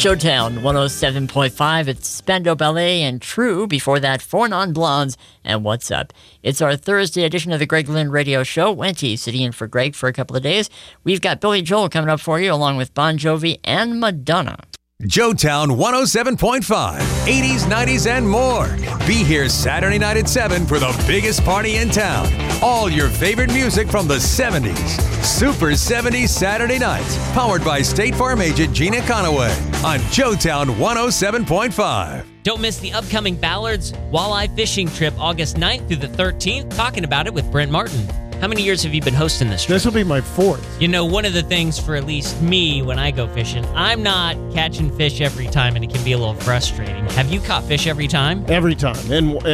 Joetown 107.5, it's Spandau Ballet and True. Before that, Four Non-Blondes and What's Up. It's our Thursday edition of the Greg Lynn Radio Show. Wenty sitting in for Greg for a couple of days. We've got Billy Joel coming up for you, along with Bon Jovi and Madonna. Joetown 107.5, 80s, 90s, and more. Be here Saturday night at 7 for the biggest party in town. All your favorite music from the 70s. Super 70s Saturday nights. Powered by State Farm agent Gina Conaway on Joetown 107.5. Don't miss the upcoming Ballard's Walleye Fishing Trip August 9th through the 13th. Talking about it with Brent Martin. How many years have you been hosting this trip? This will be my fourth. You know, one of the things for at least me when I go fishing, I'm not catching fish every time, and it can be a little frustrating. Have you caught fish every time? Every time. And